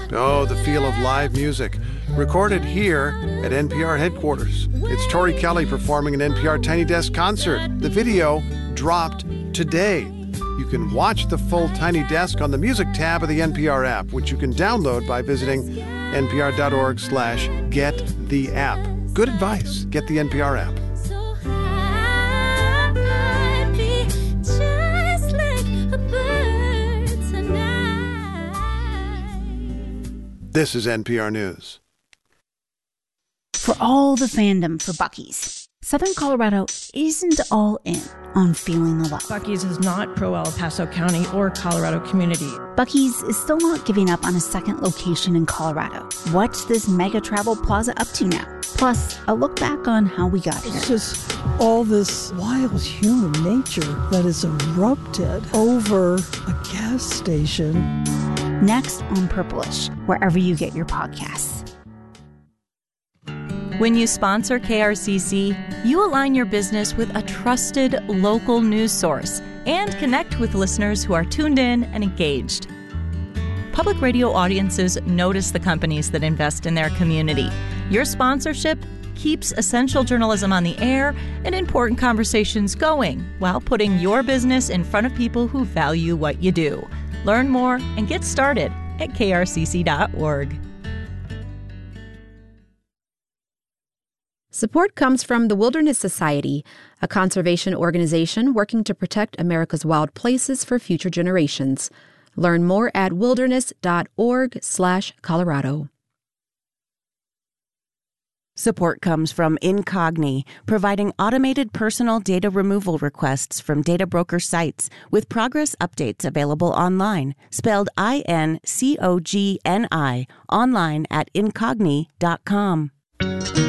Oh, the feel of live music. Recorded here at NPR headquarters. It's Tori Kelly performing an NPR Tiny Desk concert. The video dropped today. You can watch the full Tiny Desk on the music tab of the NPR app, which you can download by visiting npr.org/gettheapp. Good advice. Get the NPR app. This is NPR News. For all the fandom for Buc-ee's, Southern Colorado isn't all in on feeling the love. Buc-ee's is not pro-El Paso County or Colorado community. Buc-ee's is still not giving up on a second location in Colorado. What's this mega travel plaza up to now? Plus, a look back on how we got here. It's just all this wild human nature that has erupted over a gas station. Next on Purplish, wherever you get your podcasts. When you sponsor KRCC, you align your business with a trusted local news source and connect with listeners who are tuned in and engaged. Public radio audiences notice the companies that invest in their community. Your sponsorship keeps essential journalism on the air and important conversations going while putting your business in front of people who value what you do. Learn more and get started at krcc.org. Support comes from the Wilderness Society, a conservation organization working to protect America's wild places for future generations. Learn more at wilderness.org/Colorado. Support comes from Incogni, providing automated personal data removal requests from data broker sites with progress updates available online, spelled INCOGNI, online at incogni.com.